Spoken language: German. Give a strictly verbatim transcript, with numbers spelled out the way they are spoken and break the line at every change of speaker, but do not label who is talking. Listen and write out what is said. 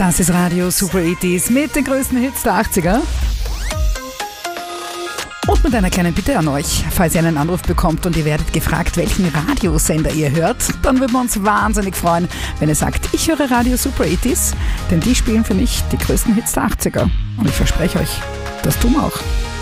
Das ist Radio Super achtziger mit den größten Hits der achtziger. Und mit einer kleinen Bitte an euch. Falls ihr einen Anruf bekommt und ihr werdet gefragt, welchen Radiosender ihr hört, dann würden wir uns wahnsinnig freuen, wenn ihr sagt, ich höre Radio Super achtziger, denn die spielen für mich die größten Hits der achtziger. Und ich verspreche euch, das tun wir auch.